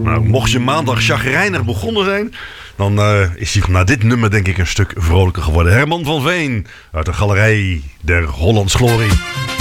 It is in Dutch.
Nou, mocht je maandag chagrijnig begonnen zijn, dan is hij na dit nummer denk ik een stuk vrolijker geworden. Herman van Veen uit de Galerij der Hollands Glorie.